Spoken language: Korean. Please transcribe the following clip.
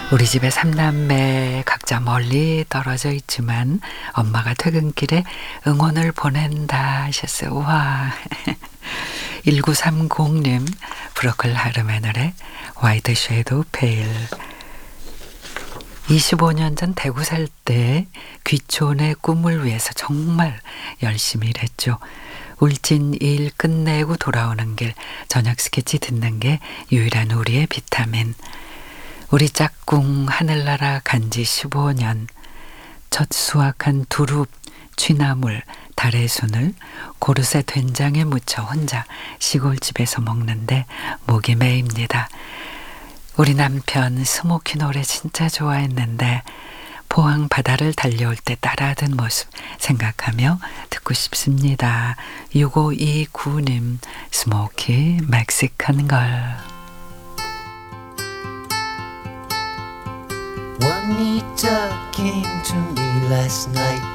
우리 집에 삼남매 각자 멀리 떨어져 있지만 엄마가 퇴근길에 응원을 보낸다 하셨어요. 와. 1930님 브로클 하름의 노래 화이트 섀도우 페일. 25년 전 대구 살 때 귀촌의 꿈을 위해서 정말 열심히 일했죠. 울진 일 끝내고 돌아오는 길 저녁 스케치 듣는 게 유일한 우리의 비타민. 우리 짝꿍 하늘나라 간지 15년. 첫 수확한 두릅, 취나물, 달의 순을 고르쇠 된장에 묻혀 혼자 시골집에서 먹는데 목이 메입니다. 우리 남편 스모키 노래 진짜 좋아했는데 포항 바다를 달려올 때 따라하던 모습 생각하며 듣고 싶습니다. 6529님 스모키 멕시칸 걸. Juanita came to me last night